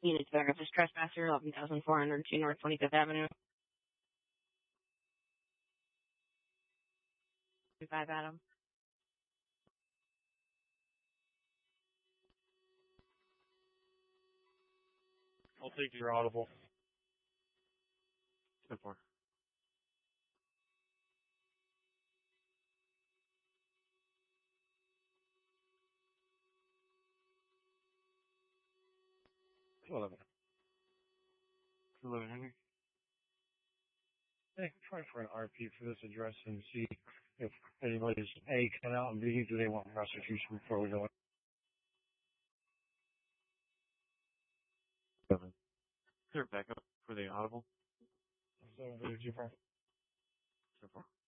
Unit to verify trespasser, 11,402 North 25th Avenue. 5 Adam. I'll take your audible. 10-4. $11. Henry. Hey, try for an RP for this address and see if anybody's A, cut out, and B, do they want prosecution before we go in. 7. Clear backup for the audible. 7, 2, 4. 10-4.